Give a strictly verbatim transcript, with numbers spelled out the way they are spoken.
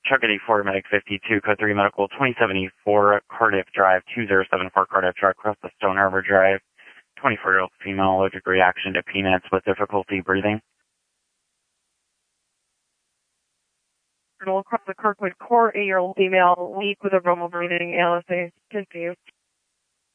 Chuck eighty-four, Medic fifty-two, Code three Medical, twenty seventy-four, Cardiff Drive, two zero seven four Cardiff Drive, across the Stone Harbor Drive, twenty-four-year-old female, allergic reaction to peanuts with difficulty breathing. Across the Kirkwood Court, eight-year-old female, weak with abdominal breathing, A L S A, continue.